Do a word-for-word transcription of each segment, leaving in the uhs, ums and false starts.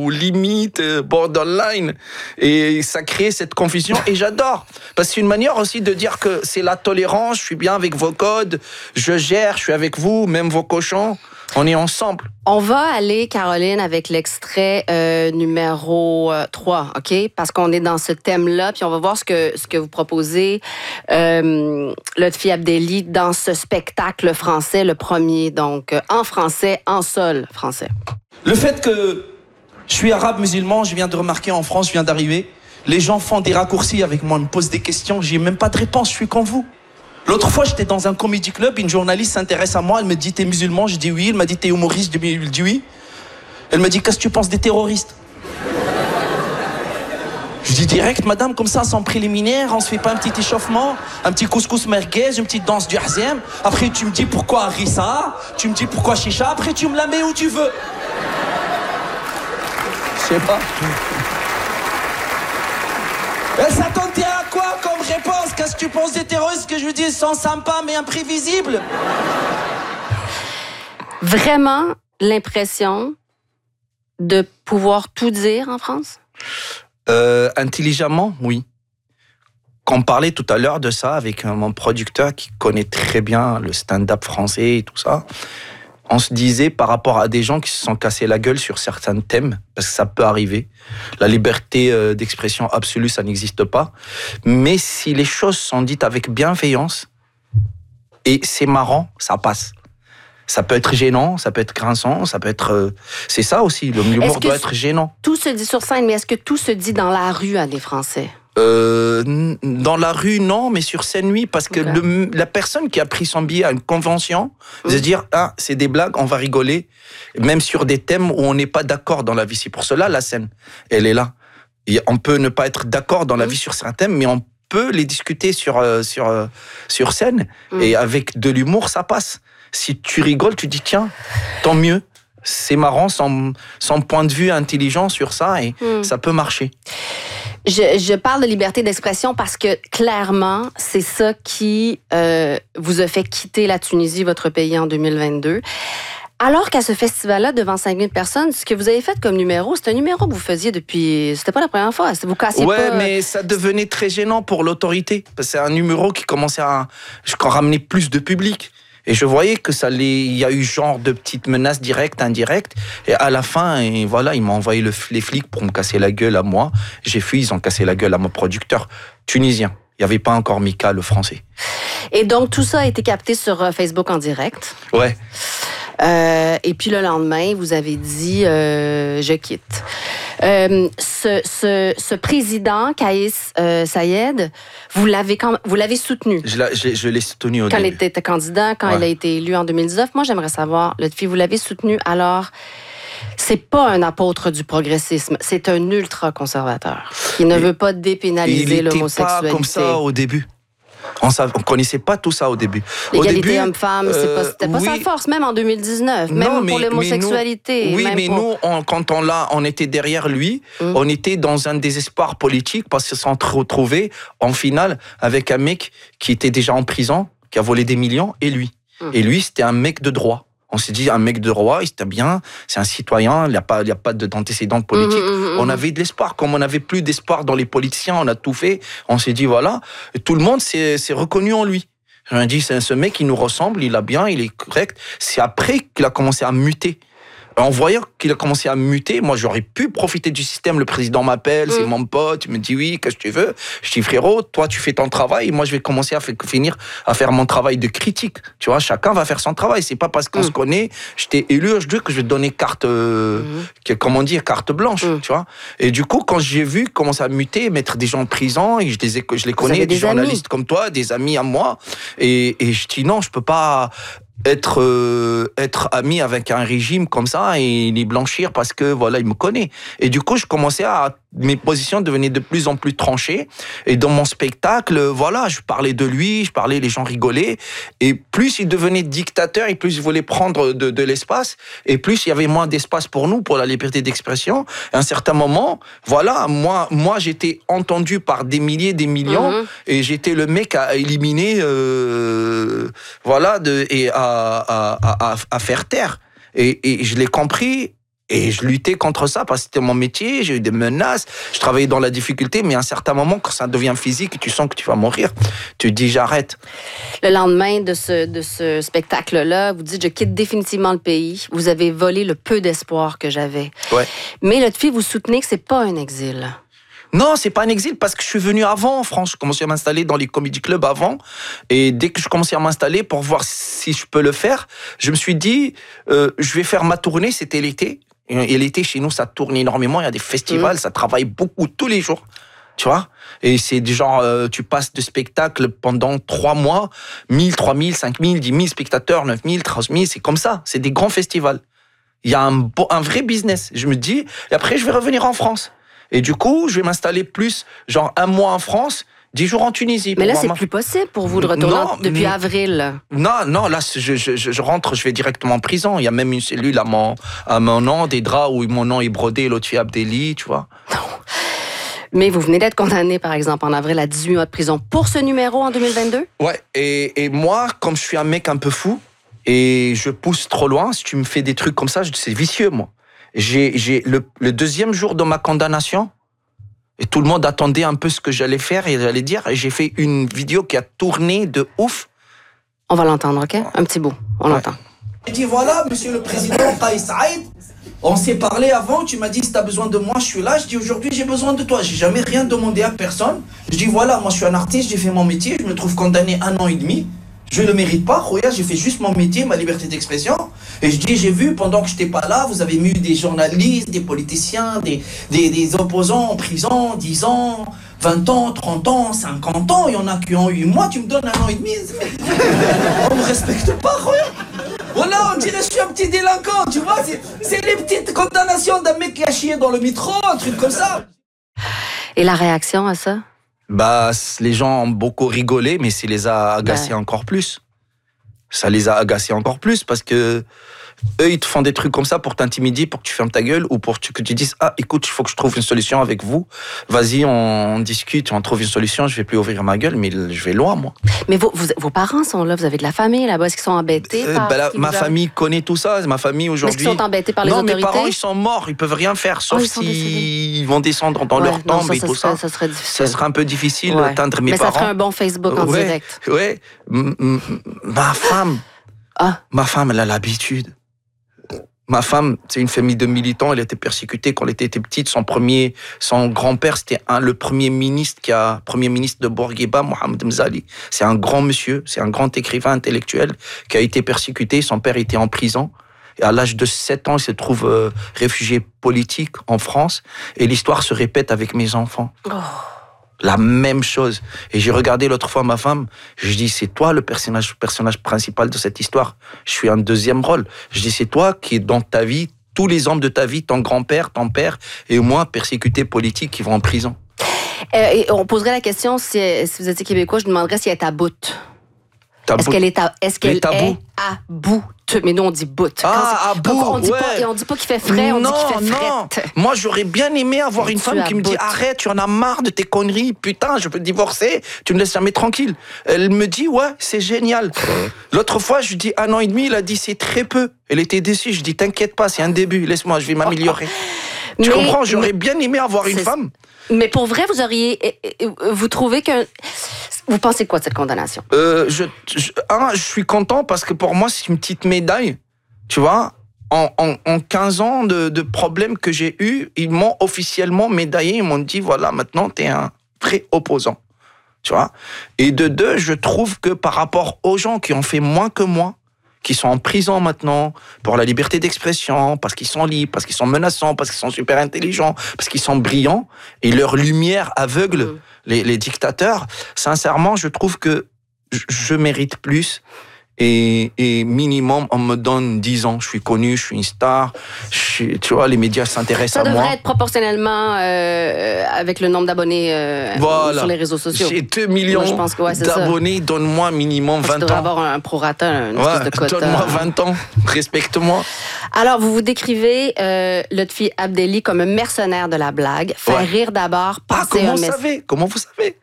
ou limite, borderline. Et ça crée cette confusion et j'adore. Parce que c'est une manière aussi de dire que c'est la tolérance, je suis bien avec vos codes, je gère, je suis avec vous, même vos cochons. On est ensemble. On va aller, Caroline, avec l'extrait euh, numéro trois, OK? Parce qu'on est dans ce thème-là, puis on va voir ce que, ce que vous proposez, euh, Lotfi Abdelli, dans ce spectacle français, le premier, donc en français, en sol français. Le fait que je suis arabe musulman, je viens de remarquer en France, je viens d'arriver, les gens font des raccourcis avec moi, me posent des questions, j'ai même pas de réponse, je suis comme vous. L'autre fois, j'étais dans un comedy club, une journaliste s'intéresse à moi, elle me dit « T'es musulman ?» Je dis « Oui ». Elle m'a dit « T'es humoriste ?» Je dis « Oui ». Elle me dit « Qu'est-ce que tu penses des terroristes ?» Je dis direct « Madame, comme ça, sans préliminaire, on se fait pas un petit échauffement, un petit couscous merguez, une petite danse du hazem. Après, tu me dis pourquoi harissa, tu me dis pourquoi chicha, après tu me la mets où tu veux. » Je sais pas. Elle s'attendait à quoi comme réponse? Qu'est-ce que tu penses des terroristes? Que je lui dis, ils sont sympas mais imprévisibles. Vraiment l'impression de pouvoir tout dire en France? Euh, intelligemment, oui. Quand on parlait tout à l'heure de ça avec mon producteur qui connaît très bien le stand-up français et tout ça, on se disait par rapport à des gens qui se sont cassés la gueule sur certains thèmes, parce que ça peut arriver. La liberté d'expression absolue, ça n'existe pas. Mais si les choses sont dites avec bienveillance, et c'est marrant, ça passe. Ça peut être gênant, ça peut être grinçant, ça peut être... C'est ça aussi, l'humour doit être gênant. Tout se dit sur scène, mais est-ce que tout se dit dans la rue à des Français? Euh, dans la rue, non, mais sur scène, oui, parce que okay. le, la personne qui a pris son billet à une convention, mmh. de dire, ah, c'est des blagues, on va rigoler, même sur des thèmes où on n'est pas d'accord dans la vie. C'est pour cela, la scène, elle est là. Et on peut ne pas être d'accord dans la mmh. vie sur certains thèmes, mais on peut les discuter sur, euh, sur, euh, sur scène, mmh. et avec de l'humour, ça passe. Si tu rigoles, tu dis, tiens, tant mieux. C'est marrant, son, son point de vue intelligent sur ça, et mmh. ça peut marcher. Je, je parle de liberté d'expression parce que, clairement, c'est ça qui euh, vous a fait quitter la Tunisie, votre pays, en deux mille vingt-deux. Alors qu'à ce festival-là, devant cinq mille personnes, ce que vous avez fait comme numéro, c'est un numéro que vous faisiez depuis... C'était pas la première fois, vous cassiez ouais, pas... Ouais, mais ça devenait très gênant pour l'autorité. Parce que c'est un numéro qui commençait à... Je crois ramener plus de public. Et je voyais que ça les, il y a eu genre de petites menaces directes, indirectes. Et à la fin, et voilà, ils m'ont envoyé le, les flics pour me casser la gueule à moi. J'ai fui, ils ont cassé la gueule à mon producteur tunisien. Il n'y avait pas encore Mika, le français. Et donc, tout ça a été capté sur Facebook en direct. Ouais. Euh, et puis le lendemain, vous avez dit euh, « je quitte ». Euh, ce, ce, ce président, Kaïs euh, Saïed, vous l'avez, quand, vous l'avez soutenu. Je, la, je, je l'ai soutenu au quand début. Quand il était candidat, quand ouais. il a été élu en deux mille dix-neuf. Moi, j'aimerais savoir, Lotfi, vous l'avez soutenu, alors c'est pas un apôtre du progressisme, c'est un ultra-conservateur qui ne et, veut pas dépénaliser l'homosexualité. Il n'était pas comme ça au début. On ne connaissait pas tout ça au début. L'égalité homme-femme, euh, c'était pas oui, sa force, même en deux mille dix-neuf, même non, mais, pour l'homosexualité. Nous, oui, même mais pour... nous, on, quand on, l'a, on était derrière lui, mmh. on était dans un désespoir politique parce qu'ils se sont retrouvés en finale avec un mec qui était déjà en prison, qui a volé des millions, et lui. Mmh. Et lui, c'était un mec de droit. On s'est dit, un mec de droit, il était bien, c'est un citoyen, il n'y a pas, il n'y a pas d'antécédents politiques. Mmh, mmh, on avait de l'espoir. Comme on n'avait plus d'espoir dans les politiciens, on a tout fait. On s'est dit, voilà, et tout le monde s'est, s'est reconnu en lui. On a dit, c'est ce mec, il nous ressemble, il a bien, il est correct. C'est après qu'il a commencé à muter. En voyant qu'il a commencé à muter, moi j'aurais pu profiter du système. Le président m'appelle, mmh. c'est mon pote, il me dit oui, qu'est-ce que tu veux? Je dis frérot, toi tu fais ton travail, moi je vais commencer à finir à faire mon travail de critique. Tu vois, chacun va faire son travail. C'est pas parce qu'on mmh. se connaît, je t'ai élu, je dis que je vais te donner carte, euh, mmh. comment dire, carte blanche. Mmh. Tu vois. Et du coup, quand j'ai vu commencer à muter, mettre des gens en prison, et je les, ai, je les connais, des, des journalistes comme toi, des amis à moi, et, et je dis non, je peux pas. Être euh, être ami avec un régime comme ça et les blanchir parce que voilà il me connaît. Et du coup je commençais à mes positions devenaient de plus en plus tranchées et dans mon spectacle voilà je parlais de lui, je parlais, les gens rigolaient et plus il devenait dictateur et plus il voulait prendre de, de l'espace et plus il y avait moins d'espace pour nous pour la liberté d'expression. Et à un certain moment voilà moi moi j'étais entendu par des milliers des millions mmh. et j'étais le mec à éliminer euh, voilà de et à À, à, à faire taire. Et, et je l'ai compris Et je luttais contre ça parce que c'était mon métier, j'ai eu des menaces, je travaillais dans la difficulté, mais à un certain moment, quand ça devient physique, tu sens que tu vas mourir, tu te dis j'arrête. Le lendemain de ce, de ce spectacle-là, vous dites je quitte définitivement le pays. Vous avez volé le peu d'espoir que j'avais. Ouais. Mais Lotfi, vous soutenez que c'est pas un exil. Non, c'est pas un exil parce que je suis venu avant en France. Je commençais à m'installer dans les comedy clubs avant. Et dès que je commençais à m'installer pour voir si je peux le faire, je me suis dit, euh, je vais faire ma tournée, c'était l'été. Et l'été, chez nous, ça tourne énormément. Il y a des festivals, mmh. ça travaille beaucoup tous les jours. Tu vois? Et c'est du genre, euh, tu passes de spectacle pendant trois mois, mille, trois mille, cinq mille, dix mille spectateurs, neuf mille, treize mille, c'est comme ça. C'est des grands festivals. Il y a un, beau, un vrai business. Je me dis, et après, je vais revenir en France. Et du coup, je vais m'installer plus, genre un mois en France, dix jours en Tunisie. Mais là, c'est ma... plus possible pour vous de retourner non, depuis n- avril. Non, non, là, je, je, je rentre, je vais directement en prison. Il y a même une cellule à mon, à mon nom, des draps où mon nom est brodé, Lotfi Abdelli, tu vois. Non. Mais vous venez d'être condamné, par exemple, en avril à dix-huit mois de prison pour ce numéro en deux mille vingt-deux? Ouais, et, et moi, comme je suis un mec un peu fou, et je pousse trop loin, si tu me fais des trucs comme ça, c'est vicieux, moi. J'ai, j'ai le, le deuxième jour de ma condamnation, et tout le monde attendait un peu ce que j'allais faire et j'allais dire, et j'ai fait une vidéo qui a tourné de ouf. On va l'entendre, ok? Un petit bout, on ouais. l'entend. J'ai dit, voilà, monsieur le président Kais Saïd, on s'est parlé avant, tu m'as dit, si t'as besoin de moi, je suis là. Je dis, aujourd'hui, j'ai besoin de toi. J'ai jamais rien demandé à personne. Je dis, voilà, moi, je suis un artiste, j'ai fait mon métier, je me trouve condamné un an et demi. Je le mérite pas, regarde, j'ai fait juste mon métier, ma liberté d'expression. Et je dis, j'ai vu, pendant que j'étais pas là, vous avez mis des journalistes, des politiciens, des, des, des opposants en prison, dix ans, vingt ans, trente ans, cinquante ans. Il y en a qui ont eu. Moi, tu me donnes un an et demi. On me respecte pas, regarde. Voilà, on dirait que je suis un petit délinquant, tu vois. C'est, c'est les petites condamnations d'un mec qui a chié dans le métro, un truc comme ça. Et la réaction à ça? Bah, les gens ont beaucoup rigolé, mais ça les a agacés ouais. encore plus. Ça les a agacés encore plus parce que eux, ils te font des trucs comme ça pour t'intimider, pour que tu fermes ta gueule ou pour que tu dises « Ah, écoute, il faut que je trouve une solution avec vous. Vas-y, on, on discute, on trouve une solution, je vais plus ouvrir ma gueule, mais je vais loin, moi. » Mais vos, vous, vos parents sont là, vous avez de la famille là-bas, est-ce qu'ils sont embêtés euh, par... bah là, Ma famille a... connaît tout ça, ma famille aujourd'hui... Est-ce qu'ils sont embêtés par les non, autorités? Non, mes parents, ils sont morts, ils peuvent rien faire, sauf oh, s'ils vont descendre dans ouais, leur non, tombe ça, et ça tout serait, ça. Ça serait difficile. Ça serait un peu difficile ouais. d'atteindre mes mais parents. Mais ça ferait un bon Facebook en ouais, direct. Ouais, m- m- ma femme... Ah. Ma femme, elle a l'habitude. Ma femme, c'est une famille de militants. Elle a été persécutée quand elle était petite. Son premier, son grand-père, c'était un, le premier ministre qui a, premier ministre de Bourguiba, Mohamed Mzali. C'est un grand monsieur, c'est un grand écrivain intellectuel qui a été persécuté. Son père était en prison. Et à l'âge de sept ans, il se trouve euh, réfugié politique en France. Et l'histoire se répète avec mes enfants. Oh. La même chose. Et j'ai regardé l'autre fois ma femme, je dis, c'est toi le personnage, personnage principal de cette histoire. Je suis un deuxième rôle. Je dis, c'est toi qui est dans ta vie, tous les hommes de ta vie, ton grand-père, ton père, et moi, persécutés politiques qui vont en prison. Euh, et on poserait la question, si, si vous étiez québécois, je demanderais si elle est à bout. Est-ce qu'elle est à, est-ce qu'elle est à bout? Mais nous, on dit bout. Ah, à bout, on dit ouais. pas, et on dit pas qu'il fait frais, on non, dit qu'il fait non. frette. Moi, j'aurais bien aimé avoir mais une femme qui me bout. dit « Arrête, tu en as marre de tes conneries, putain, je peux te divorcer, tu me laisses jamais tranquille. » Elle me dit « Ouais, c'est génial. » L'autre fois, je lui dis un an et demi, il a dit « C'est très peu. » Elle était déçue, je dis « T'inquiète pas, c'est un début, laisse-moi, je vais m'améliorer. » Tu mais, comprends, j'aurais mais, bien aimé avoir une femme. Mais pour vrai, vous auriez... Vous trouvez que... Vous pensez quoi de cette condamnation? euh, je, je, un, je suis content parce que pour moi, c'est une petite médaille. Tu vois, en, en, en quinze ans de, de problèmes que j'ai eus, ils m'ont officiellement médaillé. Ils m'ont dit, voilà, maintenant, t'es un vrai opposant. Tu vois? Et de deux, je trouve que par rapport aux gens qui ont fait moins que moi, qui sont en prison maintenant pour la liberté d'expression, parce qu'ils sont libres, parce qu'ils sont menaçants, parce qu'ils sont super intelligents, parce qu'ils sont brillants, et leur lumière aveugle mmh. les, les dictateurs. Sincèrement, je trouve que je, je mérite plus. Et, et minimum, on me donne dix ans. Je suis connu, je suis une star. Je suis, tu vois, les médias s'intéressent à moi. Ça devrait être proportionnellement euh, avec le nombre d'abonnés euh, voilà. sur les réseaux sociaux. J'ai deux millions moi, je pense que, ouais, d'abonnés. Donne-moi minimum vingt ans. Tu devrais avoir un prorata, une espèce ouais, de quota. Donne-moi vingt ans. Respecte-moi. Alors, vous vous décrivez euh, Lotfi Abdelli comme un mercenaire de la blague. Faire ouais. rire d'abord, passer ah, comment un vous mess... savez? Comment vous savez?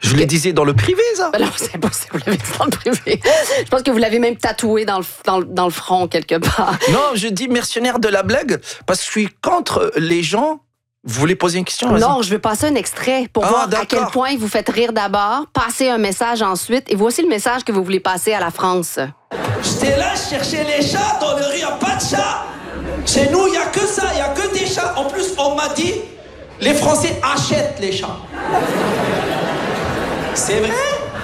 Je le disais dans le privé, ça. Ben non, c'est impossible, vous l'avez dit dans le privé. Je pense que vous l'avez même tatoué dans le, dans, le- dans le front, quelque part. Non, je dis mercenaire de la blague parce que je suis contre les gens. Vous voulez poser une question? Vas-y. Non, je veux passer un extrait pour Ah, voir à d'accord. quel point vous faites rire d'abord, passer un message ensuite, et voici le message que vous voulez passer à la France. J'étais là, je cherchais les chats, dans le rue, y a pas de chats. Chez nous, il y a que ça, il y a que des chats. En plus, on m'a dit, les Français achètent les chats. C'est vrai?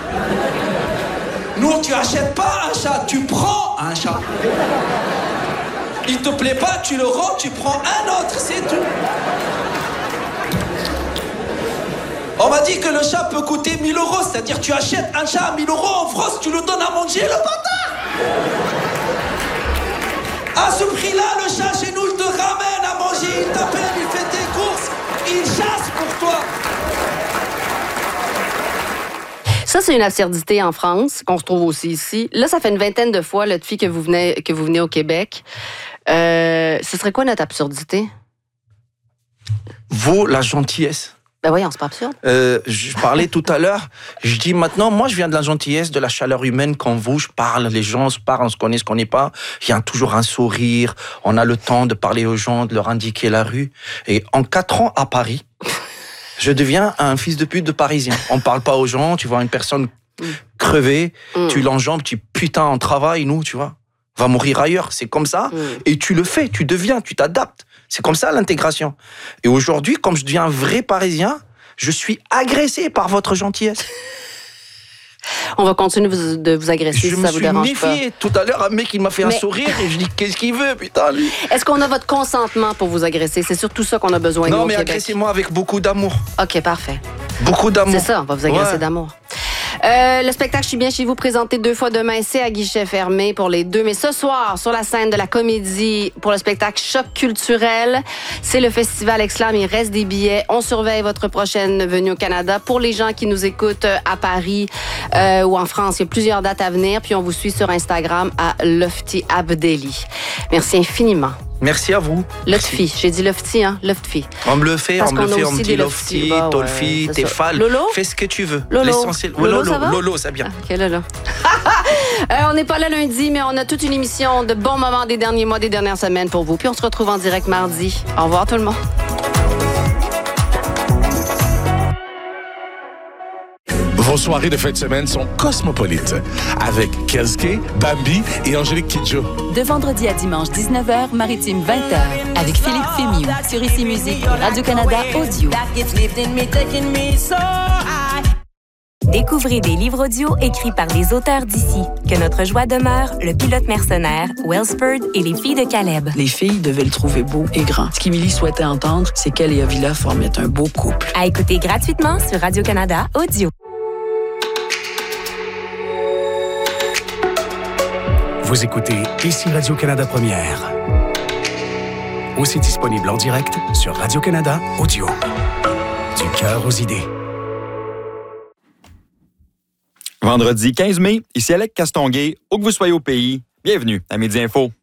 Nous, tu achètes pas un chat, tu prends un chat. Il te plaît pas, tu le rends, tu prends un autre, c'est tout. On m'a dit que le chat peut coûter mille euros, c'est-à-dire tu achètes un chat à mille euros en France, tu le donnes à manger, le bâtard. À ce prix-là, le chat chez nous, il te ramène à manger, il t'appelle, il fait tes courses, il chasse pour toi. Ça, c'est une absurdité en France, qu'on retrouve aussi ici. Là, ça fait une vingtaine de fois, là, depuis que vous venez, que vous venez au Québec. Euh, ce serait quoi notre absurdité? Vaut la gentillesse. Ben voyons, c'est pas absurde. Euh, je parlais tout à l'heure, je dis maintenant, moi je viens de la gentillesse, de la chaleur humaine. Quand vous, je parle, les gens se parlent, on se connaît, on se connaît pas. Il y a toujours un sourire, on a le temps de parler aux gens, de leur indiquer la rue. Et en quatre ans à Paris, je deviens un fils de pute de Parisien. On parle pas aux gens, tu vois une personne crevée, Mm. tu l'enjambes, tu putain, on travaille, nous, tu vois. Va mourir ailleurs, c'est comme ça. Mm. Et tu le fais, tu deviens, tu t'adaptes. C'est comme ça l'intégration. Et aujourd'hui, comme je deviens un vrai Parisien, je suis agressé par votre gentillesse. On va continuer de vous, de vous agresser Je si me ça vous suis dérange pas. méfié. Tout à l'heure, un mec, il m'a fait Mais- un sourire et je dis, qu'est-ce qu'il veut, putain, lui? Est-ce qu'on a votre consentement pour vous agresser? C'est surtout ça qu'on a besoin, nous, Non, au mais Québec. agressez-moi avec beaucoup d'amour. OK, parfait. Beaucoup d'amour. C'est ça, on va vous agresser Ouais. d'amour. Euh, le spectacle Je suis bien chez vous, présenté deux fois demain, c'est à guichet fermé pour les deux. Mais ce soir, sur la scène de la Comédie, pour le spectacle Choc culturel, c'est le festival Exclam. Il reste des billets. On surveille votre prochaine venue au Canada. Pour les gens qui nous écoutent à Paris euh, ou en France, il y a plusieurs dates à venir. Puis on vous suit sur Instagram à Lofty Abdelli. Merci infiniment. Merci à vous. Lofty, j'ai dit Lofty, hein? Lofty. On me le fait, Parce on me le qu'on a fait, on aussi me des dit Lofty. Lofty, Bah ouais, Tolfi, c'est ça. Tefal. Lolo? Fais ce que tu veux. Lolo? L'essentiel. Ouais, Lolo, Lolo, ça va? Lolo, c'est bien. OK, là, là. euh, on n'est pas là lundi, mais on a toute une émission de bons moments des derniers mois, des dernières semaines pour vous. Puis on se retrouve en direct mardi. Au revoir tout le monde. Vos soirées de fin de semaine sont cosmopolites avec Kelske, Bambi et Angélique Kidjo. De vendredi à dimanche, dix-neuf heures, Maritime vingt heures, avec Philippe Fémiou, sur Ici Musique, Radio-Canada Audio. Découvrez des livres audio écrits par des auteurs d'ici. Que notre joie demeure, Le pilote mercenaire, Wellspurd et Les filles de Caleb. Les filles devaient le trouver beau et grand. Ce qu'Émilie souhaitait entendre, c'est qu'elle et Avila formaient un beau couple. À écouter gratuitement sur Radio-Canada Audio. Vous écoutez Ici Radio-Canada Première. Aussi disponible en direct sur Radio-Canada Audio. Du cœur aux idées. Vendredi quinze mai, ici Alec Castonguay, où que vous soyez au pays, bienvenue à Midi Info.